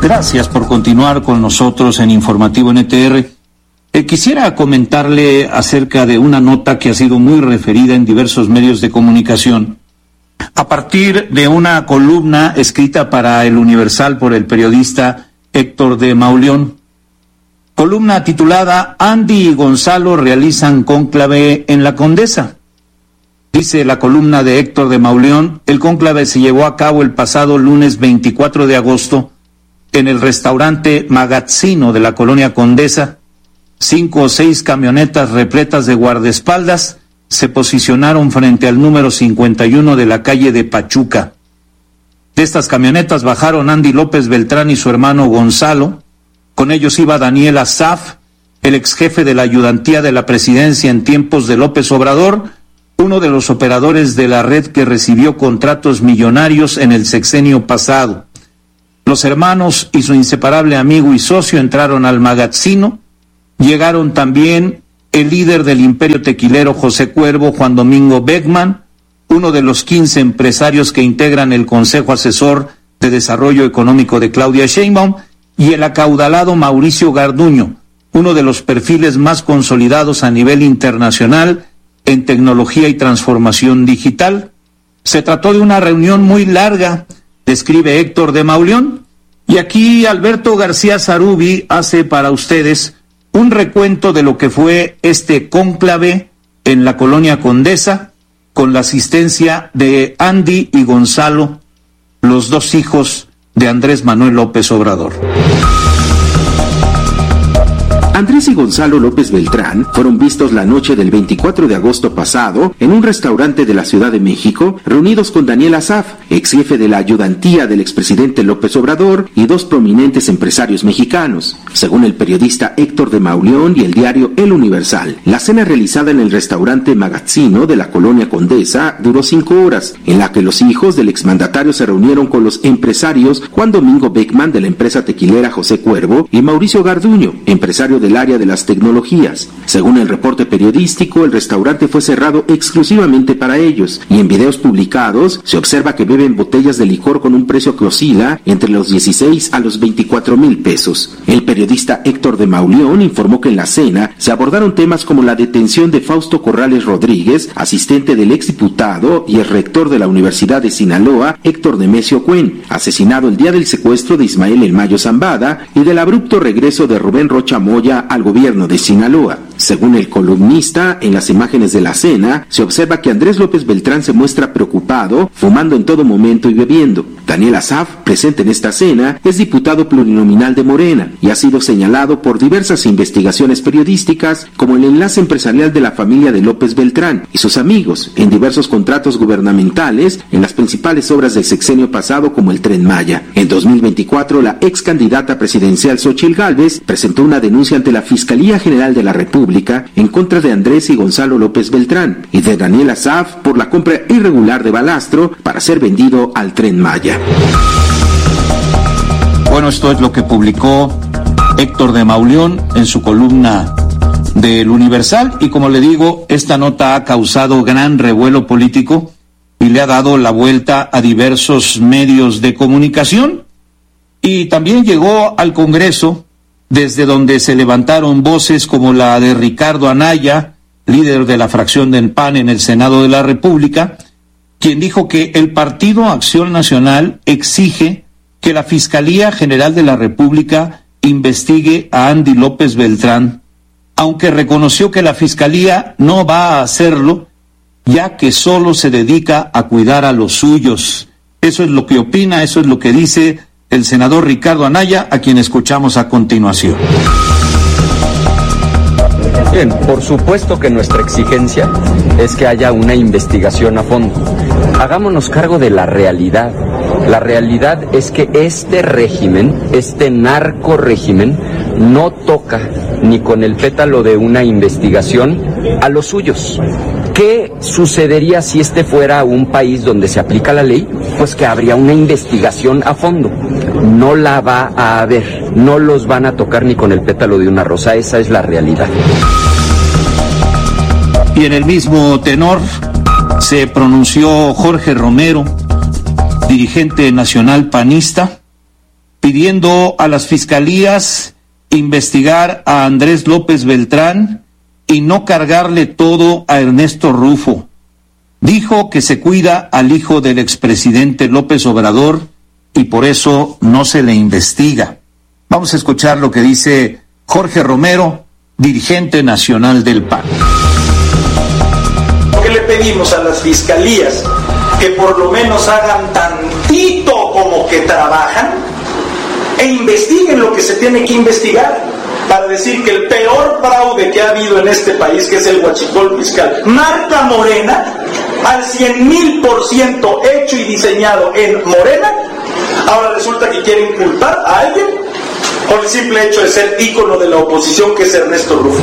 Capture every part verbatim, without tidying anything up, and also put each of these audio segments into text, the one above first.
Gracias por continuar con nosotros en Informativo N T R. Eh, quisiera comentarle acerca de una nota que ha sido muy referida en diversos medios de comunicación, a partir de una columna escrita para El Universal por el periodista Héctor de Mauleón. Columna titulada Andy y Gonzalo realizan cónclave en la Condesa. Dice la columna de Héctor de Mauleón: el cónclave se llevó a cabo el pasado lunes veinticuatro de agosto en el restaurante Magazzino de la colonia Condesa. Cinco o seis camionetas repletas de guardaespaldas se posicionaron frente al número cincuenta y uno de la calle de Pachuca. De estas camionetas bajaron Andy López Beltrán y su hermano Gonzalo. Con ellos iba Daniel Asaf, el ex jefe de la ayudantía de la presidencia en tiempos de López Obrador, uno de los operadores de la red que recibió contratos millonarios en el sexenio pasado. Los hermanos y su inseparable amigo y socio entraron al Magazzino. Llegaron también el líder del imperio tequilero José Cuervo, Juan Domingo Beckman, uno de los quince empresarios que integran el Consejo Asesor de Desarrollo Económico de Claudia Sheinbaum, y el acaudalado Mauricio Garduño, uno de los perfiles más consolidados a nivel internacional en tecnología y transformación digital. Se trató de una reunión muy larga, describe Héctor de Mauleón, y aquí Alberto García Zarubi hace para ustedes un recuento de lo que fue este cónclave en la colonia Condesa, con la asistencia de Andy y Gonzalo, los dos hijos de Andrés Manuel López Obrador. Andrés y Gonzalo López Beltrán fueron vistos la noche del veinticuatro de agosto pasado en un restaurante de la Ciudad de México, reunidos con Daniel Asaf, ex jefe de la ayudantía del expresidente López Obrador, y dos prominentes empresarios mexicanos. Según el periodista Héctor de Mauleón y el diario El Universal, la cena realizada en el restaurante Magazzino de la colonia Condesa duró cinco horas, en la que los hijos del exmandatario se reunieron con los empresarios Juan Domingo Beckman de la empresa tequilera José Cuervo y Mauricio Garduño, empresario de del área de las tecnologías. Según el reporte periodístico, el restaurante fue cerrado exclusivamente para ellos, y en videos publicados se observa que beben botellas de licor con un precio que oscila entre los dieciséis a los veinticuatro mil pesos. El periodista Héctor de Mauleón informó que en la cena se abordaron temas como la detención de Fausto Corrales Rodríguez, asistente del exdiputado y el rector de la Universidad de Sinaloa, Héctor Nemesio Cuen, asesinado el día del secuestro de Ismael El Mayo Zambada, y del abrupto regreso de Rubén Rocha Moya al gobierno de Sinaloa. Según el columnista, en las imágenes de la cena se observa que Andrés López Beltrán se muestra preocupado, fumando en todo momento y bebiendo. Daniel Asaf, presente en esta cena, es diputado plurinominal de Morena y ha sido señalado por diversas investigaciones periodísticas como el enlace empresarial de la familia de López Beltrán y sus amigos en diversos contratos gubernamentales en las principales obras del sexenio pasado, como el Tren Maya. En dos mil veinticuatro, la ex candidata presidencial Xóchitl Gálvez presentó una denuncia ante la Fiscalía General de la República en contra de Andrés y Gonzalo López Beltrán y de Daniel Asaf por la compra irregular de balastro para ser vendido al Tren Maya. Bueno, esto es lo que publicó Héctor de Mauleón en su columna del Universal, y como le digo, esta nota ha causado gran revuelo político y le ha dado la vuelta a diversos medios de comunicación, y también llegó al Congreso, desde donde se levantaron voces como la de Ricardo Anaya, líder de la fracción del P A N en el Senado de la República, quien dijo que el Partido Acción Nacional exige que la Fiscalía General de la República investigue a Andy López Beltrán, aunque reconoció que la Fiscalía no va a hacerlo, ya que solo se dedica a cuidar a los suyos. Eso es lo que opina, eso es lo que dice el senador Ricardo Anaya, a quien escuchamos a continuación. Bien, por supuesto que nuestra exigencia es que haya una investigación a fondo. Hagámonos cargo de la realidad. La realidad es que este régimen, este narco régimen, no toca ni con el pétalo de una investigación a los suyos. ¿Qué sucedería si este fuera un país donde se aplica la ley? Pues que habría una investigación a fondo. No la va a haber, no los van a tocar ni con el pétalo de una rosa, esa es la realidad. Y en el mismo tenor se pronunció Jorge Romero, dirigente nacional panista, pidiendo a las fiscalías investigar a Andrés López Beltrán y no cargarle todo a Ernesto Rufo. Dijo que se cuida al hijo del expresidente López Obrador y por eso no se le investiga. Vamos a escuchar lo que dice Jorge Romero, dirigente nacional del P A N. ¿Qué le pedimos a las fiscalías? Que por lo menos hagan tantito como que trabajan e investiguen lo que se tiene que investigar, para decir que el peor fraude que ha habido en este país, que es el huachicol fiscal, marca Morena, al cien mil por ciento hecho y diseñado en Morena, ahora resulta que quieren culpar a alguien por el simple hecho de ser ícono de la oposición, que es Ernesto Rufo.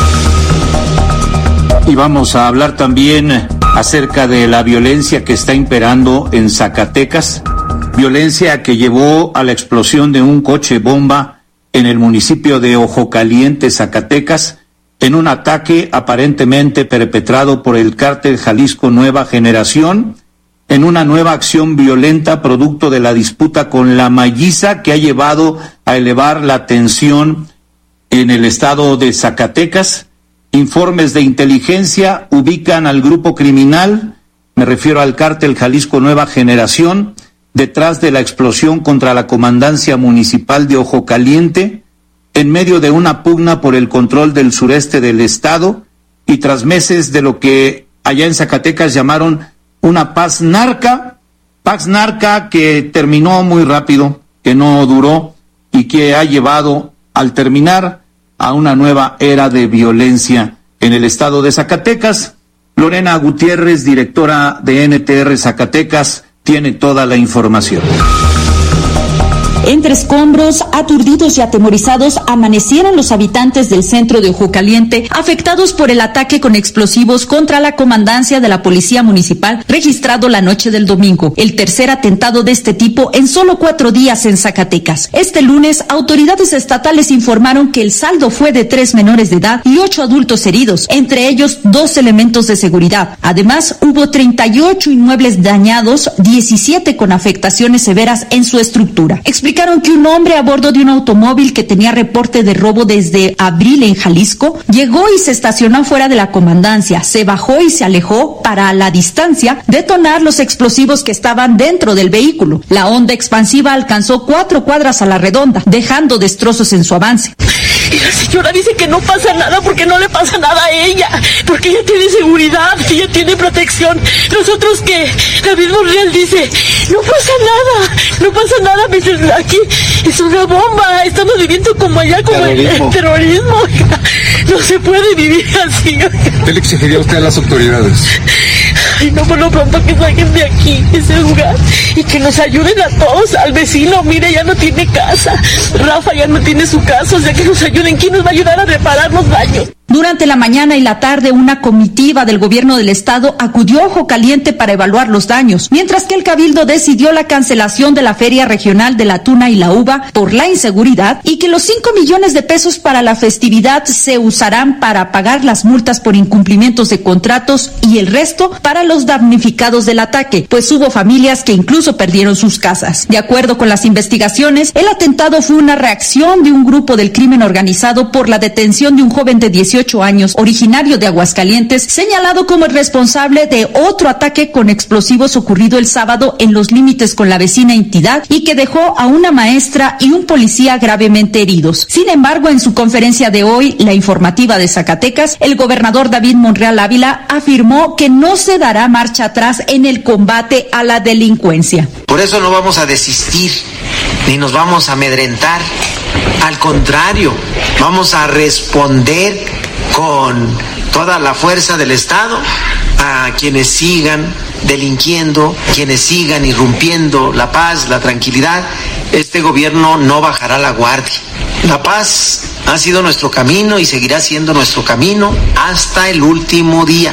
Y vamos a hablar también acerca de la violencia que está imperando en Zacatecas, violencia que llevó a la explosión de un coche bomba en el municipio de Ojo Caliente, Zacatecas, en un ataque aparentemente perpetrado por el cártel Jalisco Nueva Generación, en una nueva acción violenta producto de la disputa con la Mayiza, que ha llevado a elevar la tensión en el estado de Zacatecas. Informes de inteligencia ubican al grupo criminal, me refiero al cártel Jalisco Nueva Generación, detrás de la explosión contra la comandancia municipal de Ojo Caliente, en medio de una pugna por el control del sureste del estado y tras meses de lo que allá en Zacatecas llamaron una paz narca, paz narca que terminó muy rápido, que no duró y que ha llevado al terminar a una nueva era de violencia en el estado de Zacatecas. Lorena Gutiérrez, directora de N T R Zacatecas, tiene toda la información. Entre escombros, aturdidos y atemorizados, amanecieron los habitantes del centro de Ojo Caliente, afectados por el ataque con explosivos contra la comandancia de la Policía Municipal, registrado la noche del domingo, el tercer atentado de este tipo en solo cuatro días en Zacatecas. Este lunes, autoridades estatales informaron que el saldo fue de tres menores de edad y ocho adultos heridos, entre ellos dos elementos de seguridad. Además, hubo treinta y ocho inmuebles dañados, diecisiete con afectaciones severas en su estructura. Explicaron que un hombre a bordo de un automóvil que tenía reporte de robo desde abril en Jalisco llegó y se estacionó fuera de la comandancia, se bajó y se alejó para a la distancia detonar los explosivos que estaban dentro del vehículo. La onda expansiva alcanzó cuatro cuadras a la redonda, dejando destrozos en su avance. Y la señora dice que no pasa nada porque no le pasa nada a ella, porque ella tiene seguridad, ella tiene protección. Nosotros que David Monreal dice, no pasa nada, no pasa nada, mientras aquí es una bomba, estamos viviendo como allá, como terrorismo. el terrorismo. No se puede vivir así. ¿Qué le exigiría a usted a las autoridades? Ay, no, por lo pronto que saquen de aquí ese lugar y que nos ayuden a todos, al vecino, mire, ya no tiene casa, Rafa ya no tiene su casa, o sea que nos ayuden. ¿Quién nos va a ayudar a reparar los daños? Durante la mañana y la tarde, una comitiva del gobierno del estado acudió a Ojo Caliente para evaluar los daños, mientras que el Cabildo decidió la cancelación de la Feria Regional de la Tuna y la Uva por la inseguridad y que los cinco millones de pesos para la festividad se usarán para pagar las multas por incumplimientos de contratos y el resto para los damnificados del ataque, pues hubo familias que incluso perdieron sus casas. De acuerdo con las investigaciones, el atentado fue una reacción de un grupo del crimen organizado por la detención de un joven de dieciocho años, originario de Aguascalientes, señalado como el responsable de otro ataque con explosivos ocurrido el sábado en los límites con la vecina entidad y que dejó a una maestra y un policía gravemente heridos. Sin embargo, en su conferencia de hoy, la informativa de Zacatecas, el gobernador David Monreal Ávila afirmó que no se dará marcha atrás en el combate a la delincuencia. Por eso no vamos a desistir, ni nos vamos a amedrentar. Al contrario, vamos a responder con toda la fuerza del Estado a quienes sigan delinquiendo, quienes sigan irrumpiendo la paz, la tranquilidad. Este gobierno no bajará la guardia. La paz ha sido nuestro camino y seguirá siendo nuestro camino hasta el último día.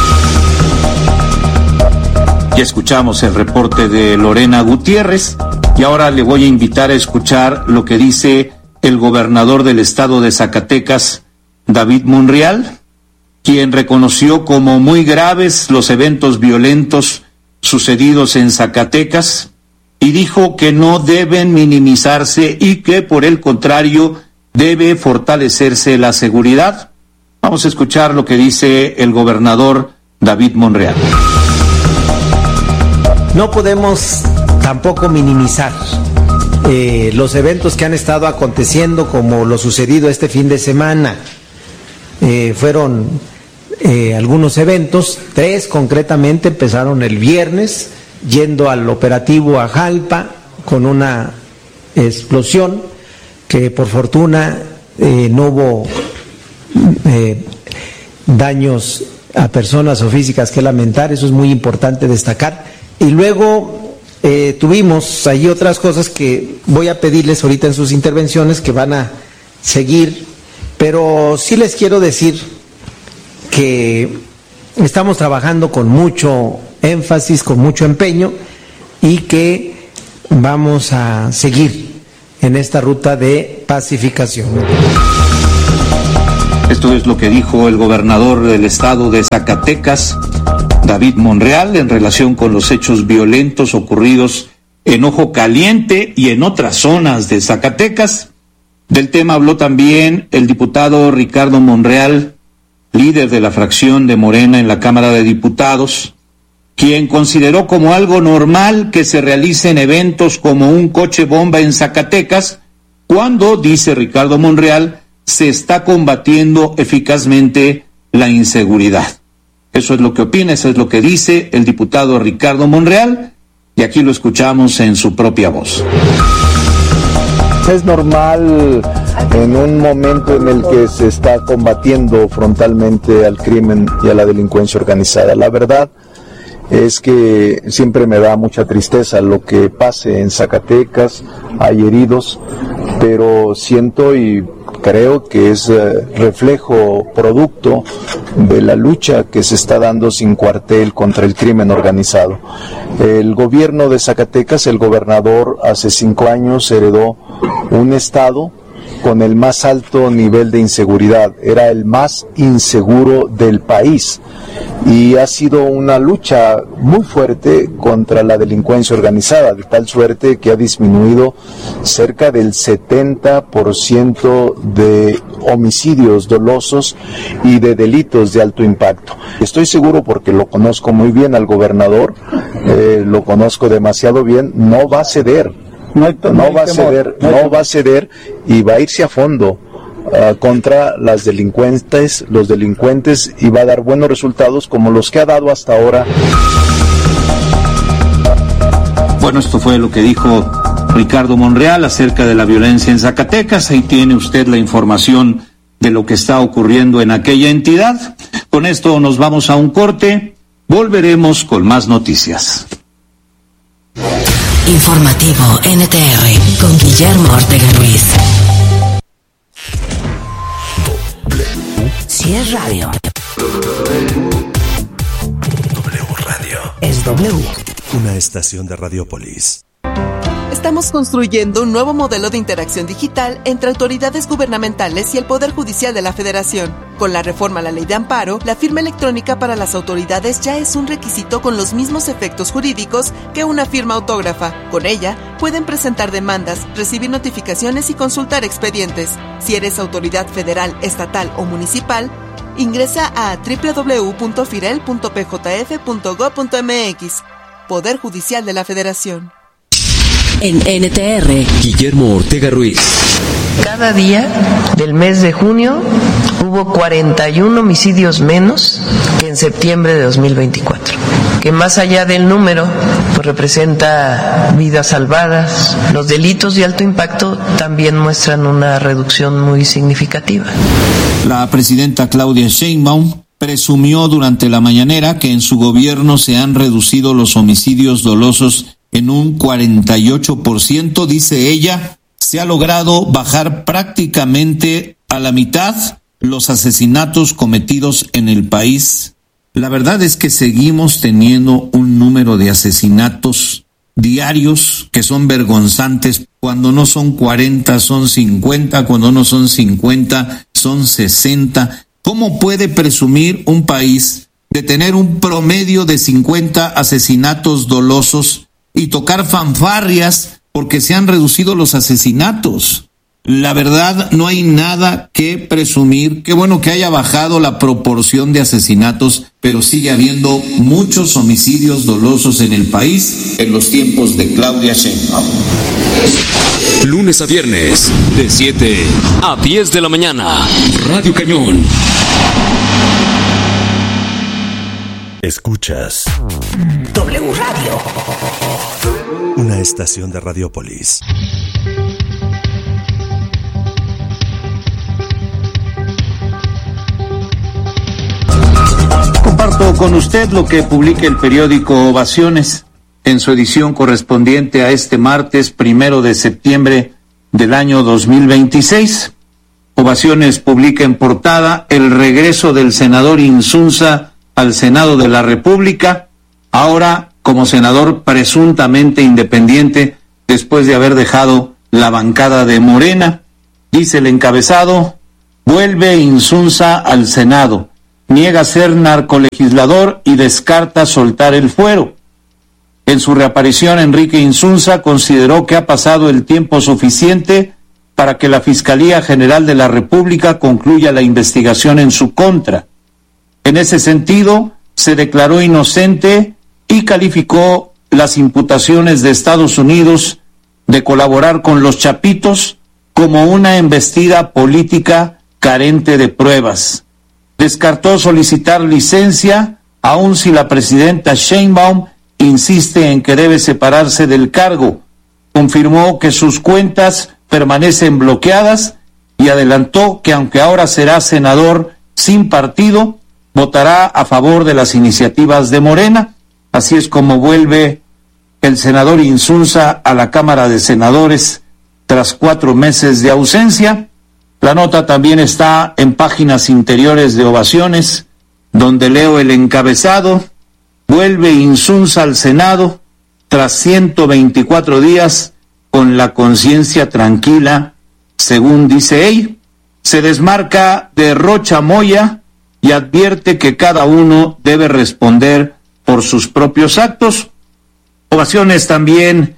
Ya escuchamos el reporte de Lorena Gutiérrez y ahora le voy a invitar a escuchar lo que dice el gobernador del estado de Zacatecas, David Monreal, quien reconoció como muy graves los eventos violentos sucedidos en Zacatecas y dijo que no deben minimizarse y que por el contrario debe fortalecerse la seguridad. Vamos a escuchar lo que dice el gobernador David Monreal. No podemos tampoco minimizar eh, los eventos que han estado aconteciendo, como lo sucedido este fin de semana. Eh, fueron eh, algunos eventos, tres concretamente, empezaron el viernes, yendo al operativo a Jalpa con una explosión que por fortuna eh, no hubo eh, daños a personas o físicas que lamentar, eso es muy importante destacar. Y luego eh, tuvimos ahí otras cosas que voy a pedirles ahorita en sus intervenciones que van a seguir, pero sí les quiero decir que estamos trabajando con mucho énfasis, con mucho empeño, y que vamos a seguir en esta ruta de pacificación. Esto es lo que dijo el gobernador del estado de Zacatecas, David Monreal, en relación con los hechos violentos ocurridos en Ojo Caliente y en otras zonas de Zacatecas. Del tema habló también el diputado Ricardo Monreal, líder de la fracción de Morena en la Cámara de Diputados, quien consideró como algo normal que se realicen eventos como un coche bomba en Zacatecas, cuando, dice Ricardo Monreal, se está combatiendo eficazmente la inseguridad. Eso es lo que opina, eso es lo que dice el diputado Ricardo Monreal, y aquí lo escuchamos en su propia voz. Es normal en un momento en el que se está combatiendo frontalmente al crimen y a la delincuencia organizada. La verdad es que siempre me da mucha tristeza lo que pase en Zacatecas, hay heridos, pero siento y creo que es eh, reflejo, producto de la lucha que se está dando sin cuartel contra el crimen organizado. El gobierno de Zacatecas, el gobernador, hace cinco años heredó un estado con el más alto nivel de inseguridad, era el más inseguro del país, y ha sido una lucha muy fuerte contra la delincuencia organizada, de tal suerte que ha disminuido cerca del setenta por ciento de homicidios dolosos y de delitos de alto impacto. Estoy seguro, porque lo conozco muy bien al gobernador, eh, lo conozco demasiado bien, no va a ceder. No, no va a ceder, no va a ceder y va a irse a fondo uh, contra las delincuentes, los delincuentes, y va a dar buenos resultados como los que ha dado hasta ahora. Bueno, esto fue lo que dijo Ricardo Monreal acerca de la violencia en Zacatecas. Ahí tiene usted la información de lo que está ocurriendo en aquella entidad. Con esto nos vamos a un corte. Volveremos con más noticias. Informativo N T R con Guillermo Ortega Ruiz. Si es radio, W Radio. Es W. Una estación de Radiopolis. Estamos construyendo un nuevo modelo de interacción digital entre autoridades gubernamentales y el Poder Judicial de la Federación. Con la reforma a la Ley de Amparo, la firma electrónica para las autoridades ya es un requisito con los mismos efectos jurídicos que una firma autógrafa. Con ella, pueden presentar demandas, recibir notificaciones y consultar expedientes. Si eres autoridad federal, estatal o municipal, ingresa a doble u doble u doble u punto firel punto p j f punto gob punto m x. Poder Judicial de la Federación. En N T R, Guillermo Ortega Ruiz. Cada día del mes de junio hubo cuarenta y uno homicidios menos que en septiembre de dos mil veinticuatro, que más allá del número, pues representa vidas salvadas. Los delitos de alto impacto también muestran una reducción muy significativa. La presidenta Claudia Sheinbaum presumió durante la mañanera que en su gobierno se han reducido los homicidios dolosos en un cuarenta y ocho por ciento, dice ella. Se ha logrado bajar prácticamente a la mitad los asesinatos cometidos en el país. La verdad es que seguimos teniendo un número de asesinatos diarios que son vergonzantes. Cuando no son cuarenta, son cincuenta, cuando no son cincuenta, son sesenta. ¿Cómo puede presumir un país de tener un promedio de cincuenta asesinatos dolosos y tocar fanfarrias porque se han reducido los asesinatos. La verdad, no hay nada que presumir. Qué bueno que haya bajado la proporción de asesinatos, pero sigue habiendo muchos homicidios dolosos en el país en los tiempos de Claudia Sheinbaum. Lunes a viernes, de siete a diez de la mañana. Radio Cañón. Escuchas W Radio. Una estación de Radiopolis. Comparto con usted lo que publica el periódico Ovaciones en su edición correspondiente a este martes primero de septiembre del año dos mil veintiséis. Ovaciones publica en portada el regreso del senador Insunza al Senado de la República, ahora como senador presuntamente independiente después de haber dejado la bancada de Morena. Dice el encabezado: vuelve Insunza al Senado, niega ser narcolegislador y descarta soltar el fuero. En su reaparición, Enrique Insunza consideró que ha pasado el tiempo suficiente para que la Fiscalía General de la República concluya la investigación en su contra. En ese sentido, se declaró inocente y calificó las imputaciones de Estados Unidos de colaborar con los Chapitos como una embestida política carente de pruebas. Descartó solicitar licencia, aun si la presidenta Sheinbaum insiste en que debe separarse del cargo. Confirmó que sus cuentas permanecen bloqueadas y adelantó que aunque ahora será senador sin partido, votará a favor de las iniciativas de Morena. Así es como vuelve el senador Insunza a la Cámara de Senadores tras cuatro meses de ausencia. La nota también está en páginas interiores de Ovaciones, donde leo el encabezado: vuelve Insunza al Senado tras ciento veinticuatro días con la conciencia tranquila, según dice él. Se desmarca de Rocha Moya y advierte que cada uno debe responder por sus propios actos. Ovaciones también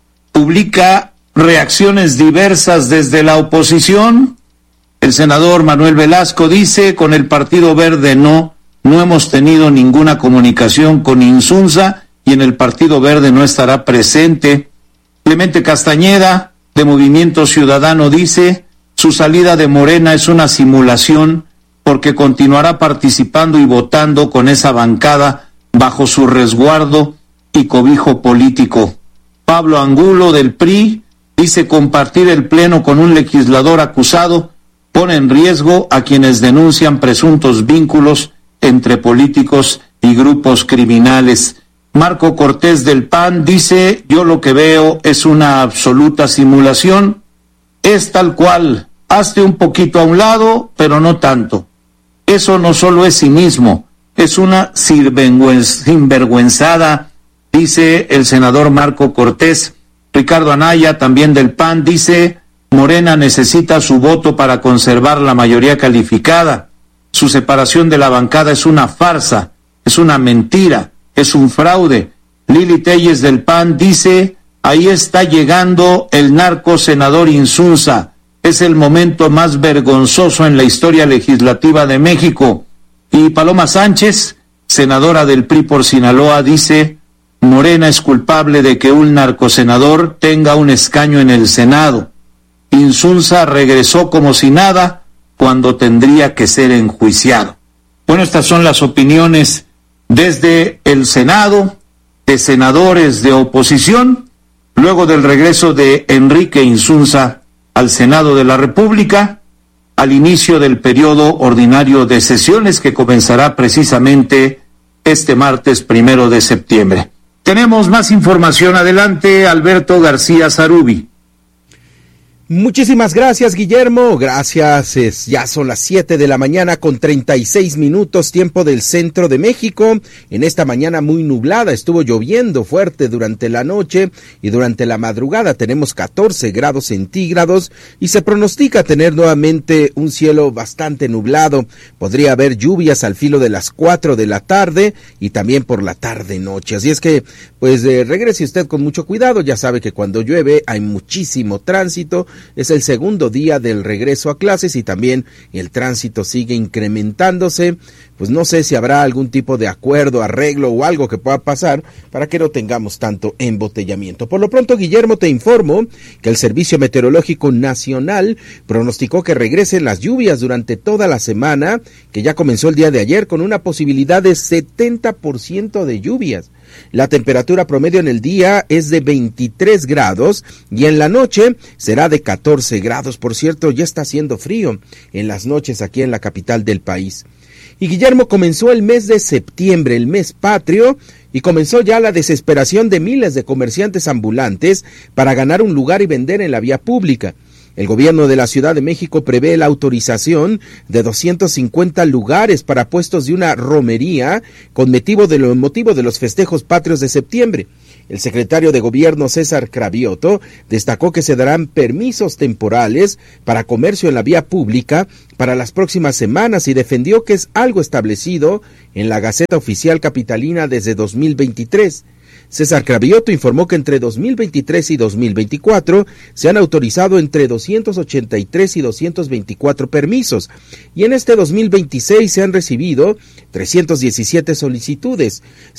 publica reacciones diversas desde la oposición. El senador Manuel Velasco dice: con el Partido Verde no, no hemos tenido ninguna comunicación con Insunza y en el Partido Verde no estará presente. Clemente Castañeda, de Movimiento Ciudadano, dice: su salida de Morena es una simulación porque continuará participando y votando con esa bancada bajo su resguardo y cobijo político. Pablo Angulo, del P R I, dice: compartir el pleno con un legislador acusado pone en riesgo a quienes denuncian presuntos vínculos entre políticos y grupos criminales. Marco Cortés, del P A N, dice: yo lo que veo es una absoluta simulación. Es tal cual, hazte un poquito a un lado, pero no tanto. Eso no solo es cinismo, es una sinvergüenzada, dice el senador Marco Cortés. Ricardo Anaya, también del P A N, dice: Morena necesita su voto para conservar la mayoría calificada. Su separación de la bancada es una farsa, es una mentira, es un fraude. Lili Telles, del P A N, dice: ahí está llegando el narco senador Insunza. Es el momento más vergonzoso en la historia legislativa de México. Y Paloma Sánchez, senadora del P R I por Sinaloa, dice: Morena es culpable de que un narcosenador tenga un escaño en el Senado. Insunza regresó como si nada cuando tendría que ser enjuiciado. Bueno, estas son las opiniones desde el Senado, de senadores de oposición, luego del regreso de Enrique Insunza al Senado de la República, al inicio del periodo ordinario de sesiones que comenzará precisamente este martes primero de septiembre. Tenemos más información. Adelante, Alberto García Zarubi. Muchísimas gracias, Guillermo. Gracias. Es, ya son las siete de la mañana con treinta y seis minutos, tiempo del centro de México. En esta mañana muy nublada, estuvo lloviendo fuerte durante la noche y durante la madrugada tenemos catorce grados centígrados y se pronostica tener nuevamente un cielo bastante nublado. Podría haber lluvias al filo de las cuatro de la tarde y también por la tarde-noche. Así es que, pues, eh, regrese usted con mucho cuidado. Ya sabe que cuando llueve hay muchísimo tránsito. Es el segundo día del regreso a clases y también el tránsito sigue incrementándose. Pues no sé si habrá algún tipo de acuerdo, arreglo o algo que pueda pasar para que no tengamos tanto embotellamiento. Por lo pronto, Guillermo, te informo que el Servicio Meteorológico Nacional pronosticó que regresen las lluvias durante toda la semana, que ya comenzó el día de ayer con una posibilidad de setenta por ciento de lluvias. La temperatura promedio en el día es de veintitrés grados y en la noche será de catorce grados. Por cierto, ya está haciendo frío en las noches aquí en la capital del país. Y Guillermo, comenzó el mes de septiembre, el mes patrio, y comenzó ya la desesperación de miles de comerciantes ambulantes para ganar un lugar y vender en la vía pública. El gobierno de la Ciudad de México prevé la autorización de doscientos cincuenta lugares para puestos de una romería con motivo de, lo, motivo de los festejos patrios de septiembre. El secretario de Gobierno, César Cravioto, destacó que se darán permisos temporales para comercio en la vía pública para las próximas semanas y defendió que es algo establecido en la Gaceta Oficial Capitalina desde dos mil veintitrés. César Cravioto informó que entre dos mil veintitrés y dos mil veinticuatro se han autorizado entre doscientos ochenta y tres y doscientos veinticuatro permisos y en este dos mil veintiséis se han recibido trescientas diecisiete solicitudes.